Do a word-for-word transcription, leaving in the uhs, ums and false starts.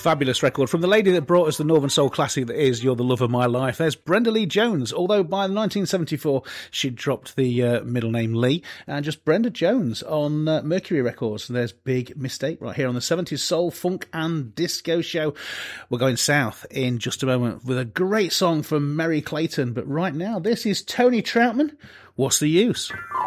Fabulous record from the lady that brought us the Northern Soul classic that is You're the Love of My Life. There's Brenda Lee Jones, although by nineteen seventy-four she'd dropped the uh, middle name Lee, and just Brenda Jones on uh, Mercury Records. There's Big Mistake right here on the seventies Soul, Funk and Disco Show. We're going south in just a moment with a great song from Merry Clayton, but right now this is Tony Troutman, What's the Use?